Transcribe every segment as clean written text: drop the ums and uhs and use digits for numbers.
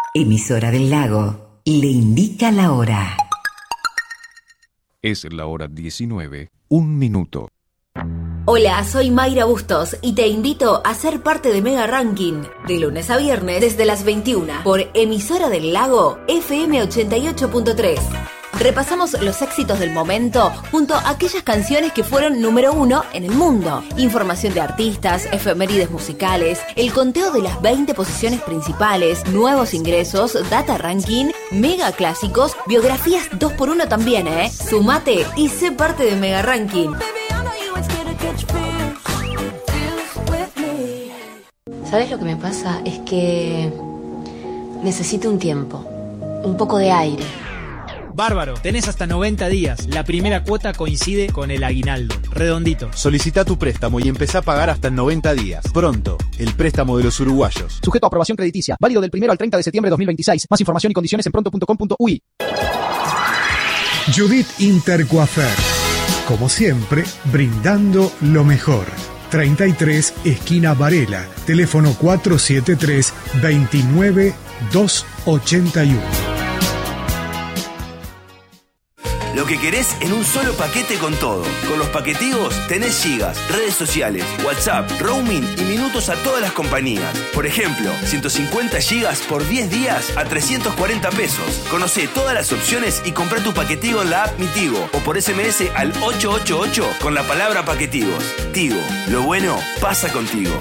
Emisora del Lago le indica la hora. Es la hora 19, 1 minuto. Hola, soy Mayra Bustos y te invito a ser parte de Mega Ranking de lunes a viernes desde las 21 por Emisora del Lago FM 88.3. Repasamos los éxitos del momento junto a aquellas canciones que fueron número 1 en el mundo. Información de artistas, efemérides musicales, el conteo de las 20 posiciones principales, nuevos ingresos, data ranking, mega clásicos, biografías 2x1 también, ¿eh? Sumate y sé parte de Mega Ranking. ¿Sabes lo que me pasa? Es que necesito un tiempo, un poco de aire. Bárbaro, tenés hasta 90 días. La primera cuota coincide con el aguinaldo. Redondito. Solicita tu préstamo y empezá a pagar hasta en 90 días. Pronto, el préstamo de los uruguayos. Sujeto a aprobación crediticia. Válido del 1 al 30 de septiembre de 2026. Más información y condiciones en pronto.com.uy. Judith Intercoafer. Como siempre, brindando lo mejor. 33, esquina Varela. Teléfono 473-29-281. Lo que querés en un solo paquete con todo. Con los paquetigos tenés gigas, redes sociales, WhatsApp, roaming y minutos a todas las compañías. Por ejemplo, 150 gigas por 10 días a 340 pesos. Conocé todas las opciones y comprá tu paquetigo en la app Mi Tigo o por SMS al 888 con la palabra paquetigos. Tigo, lo bueno pasa contigo.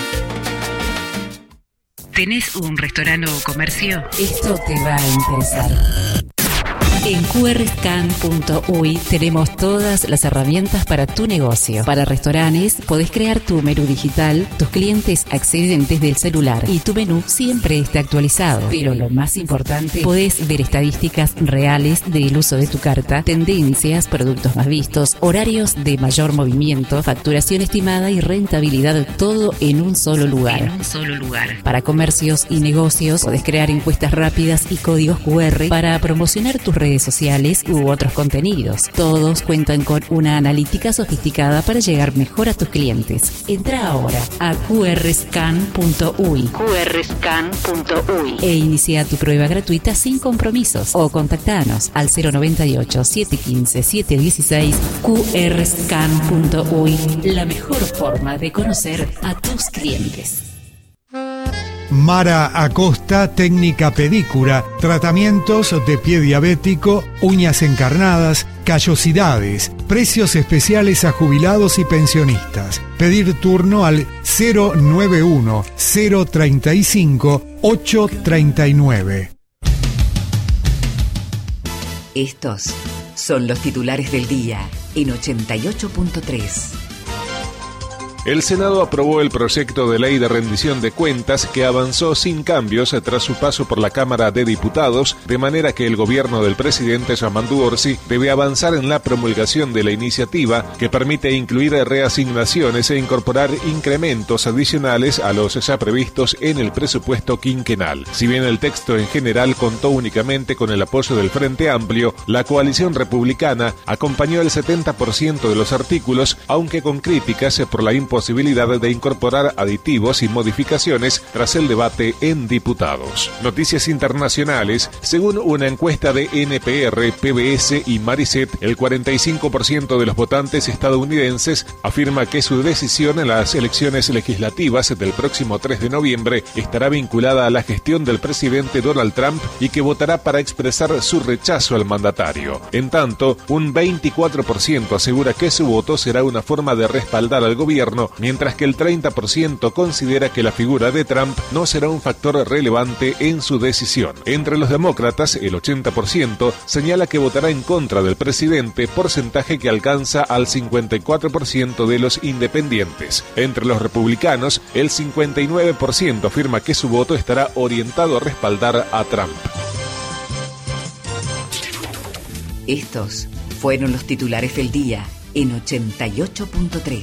¿Tenés un restaurante o comercio? Esto te va a interesar. En qrscan.uy tenemos todas las herramientas para tu negocio. Para restaurantes, podés crear tu menú digital, tus clientes acceden desde el celular y tu menú siempre está actualizado. Pero lo más importante, podés ver estadísticas reales del uso de tu carta, tendencias, productos más vistos, horarios de mayor movimiento, facturación estimada y rentabilidad, todo en un solo lugar. Para comercios y negocios, podés crear encuestas rápidas y códigos QR para promocionar tus redes sociales u otros contenidos. Todos cuentan con una analítica sofisticada para llegar mejor a tus clientes. Entra ahora a qrscan.uy e inicia tu prueba gratuita sin compromisos o contactanos al 098 715 716. qrscan.uy, la mejor forma de conocer a tus clientes. Mara Acosta, técnica pedicura, tratamientos de pie diabético, uñas encarnadas, callosidades, precios especiales a jubilados y pensionistas. Pedir turno al 091 035 839. Estos son los titulares del día en 88.3. El Senado aprobó el proyecto de ley de rendición de cuentas que avanzó sin cambios tras su paso por la Cámara de Diputados, de manera que el gobierno del presidente Yamandu Orsi debe avanzar en la promulgación de la iniciativa que permite incluir reasignaciones e incorporar incrementos adicionales a los ya previstos en el presupuesto quinquenal. Si bien el texto en general contó únicamente con el apoyo del Frente Amplio, la coalición republicana acompañó el 70% de los artículos, aunque con críticas por la imposibilidad de incorporar aditivos y modificaciones tras el debate en diputados. Noticias internacionales. Según una encuesta de NPR, PBS y Maricet, el 45% de los votantes estadounidenses afirma que su decisión en las elecciones legislativas del próximo 3 de noviembre estará vinculada a la gestión del presidente Donald Trump y que votará para expresar su rechazo al mandatario. En tanto, un 24% asegura que su voto será una forma de respaldar al gobierno, mientras que el 30% considera que la figura de Trump no será un factor relevante en su decisión. Entre los demócratas, el 80% señala que votará en contra del presidente, porcentaje que alcanza al 54% de los independientes. Entre los republicanos, el 59% afirma que su voto estará orientado a respaldar a Trump. Estos fueron los titulares del día en 88.3.